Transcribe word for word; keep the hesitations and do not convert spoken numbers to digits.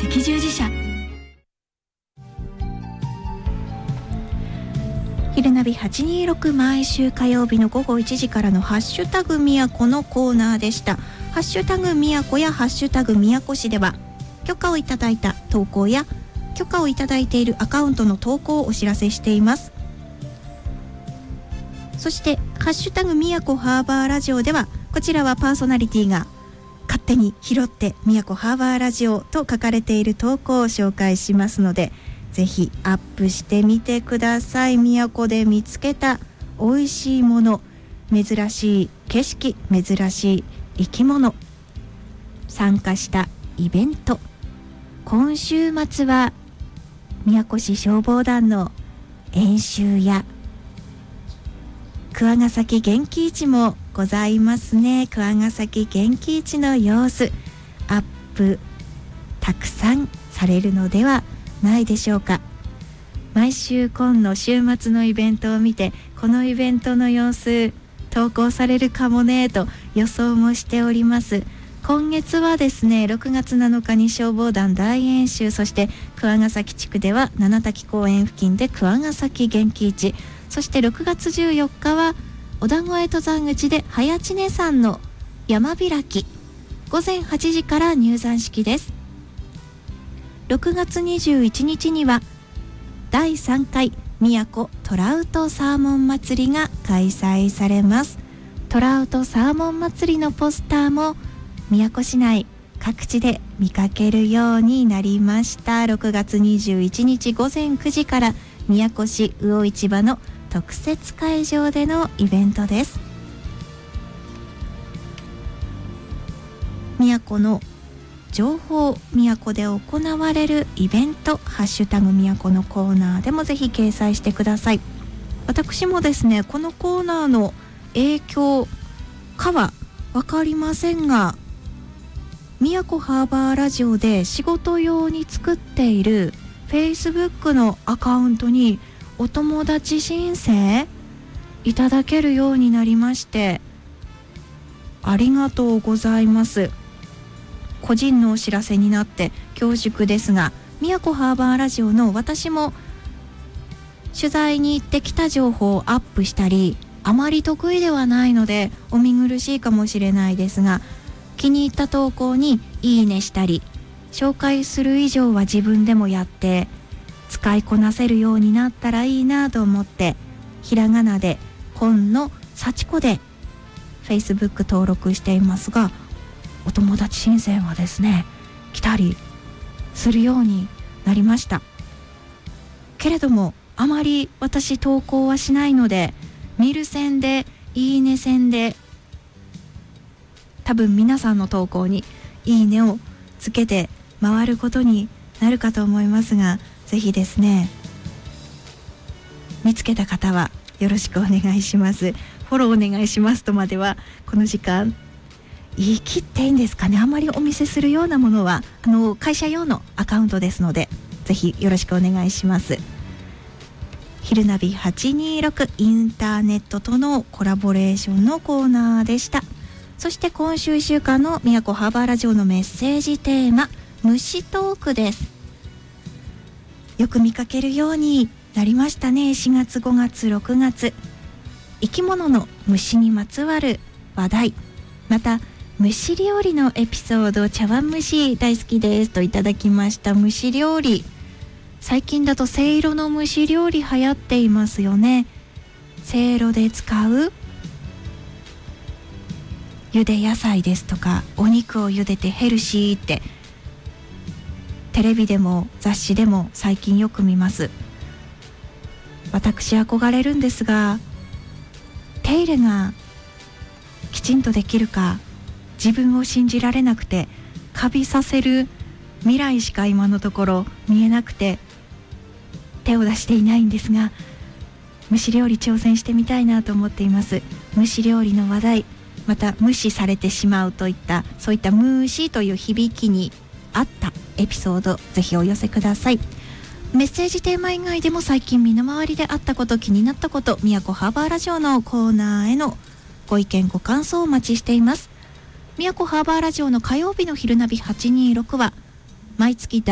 赤十字社。昼ナビはちにーろく、毎週火曜日の午後いちじからのハッシュタグみやこのコーナーでした。ハッシュタグみやこやハッシュタグみやこ市では許可をいただいた投稿や許可をいただいているアカウントの投稿をお知らせしています。そしてハッシュタグみやこハーバーラジオでは、こちらはパーソナリティが勝手に拾ってみやこハーバーラジオと書かれている投稿を紹介しますので、ぜひアップしてみてください。みやこで見つけた美味しいもの、珍しい景色、珍しい生き物、参加したイベント。今週末は宮古市消防団の演習や桑ヶ崎元気市もございますね。桑ヶ崎元気市の様子アップたくさんされるのではないでしょうか。毎週今の週末のイベントを見て、このイベントの様子投稿されるかもねと予想もしております。今月はですね、ろくがつなのかに消防団大演習、そして桑ヶ崎地区では七滝公園付近で桑ヶ崎元気市、そしてろくがつじゅうよっかは小田越登山口で早知根山の山開き、午前はちじから入山式です。ろくがつにじゅういちにちにはだいさんかい宮古トラウトサーモン祭りが開催されます。トラウトサーモン祭りのポスターも宮古市内各地で見かけるようになりました。ろくがつにじゅういちにち午前くじから宮古市魚市場の特設会場でのイベントです。宮古の情報、宮古で行われるイベント、ハッシュタグ宮古のコーナーでもぜひ掲載してください。私もですね、このコーナーの影響かは分かりませんが、宮古ハーバーラジオで仕事用に作っている Facebook のアカウントにお友達申請いただけるようになりまして、ありがとうございます。個人のお知らせになって恐縮ですが、宮古ハーバーラジオの私も取材に行ってきた情報をアップしたり、あまり得意ではないのでお見苦しいかもしれないですが、気に入った投稿にいいねしたり、紹介する以上は自分でもやって使いこなせるようになったらいいなと思って、ひらがなで今の幸子で Facebook 登録していますが、お友達申請がですね来たりするようになりました。けれどもあまり私投稿はしないので、見る線でいいね線で多分皆さんの投稿にいいねをつけて回ることになるかと思いますが、ぜひですね見つけた方はよろしくお願いします。フォローお願いしますとまではこの時間言い切っていいんですかね。あまりお見せするようなものはあの会社用のアカウントですので、ぜひよろしくお願いします。昼ナビはちにーろく、インターネットとのコラボレーションのコーナーでした。そして今週いっしゅうかんの宮古ハーバーラジオのメッセージテーマ、虫トークです。よく見かけるようになりましたね。しがつ、ごがつ、ろくがつ、生き物の虫にまつわる話題、また虫料理のエピソード、茶碗蒸し大好きですといただきました。蒸し料理、最近だとせいろの蒸し料理流行っていますよね。せいろで使う茹で野菜ですとか、お肉を茹でてヘルシーってテレビでも雑誌でも最近よく見ます。私憧れるんですが、手入れがきちんとできるか自分を信じられなくて、カビさせる未来しか今のところ見えなくて手を出していないんですが、蒸し料理挑戦してみたいなと思っています。蒸し料理の話題、また無視されてしまうといったそういった無視という響きに合ったエピソード、ぜひお寄せください。メッセージテーマ以外でも最近身の回りであったこと、気になったこと、宮古ハーバーラジオのコーナーへのご意見ご感想をお待ちしています。宮古ハーバーラジオの火曜日の昼ナビはちにーろくは毎月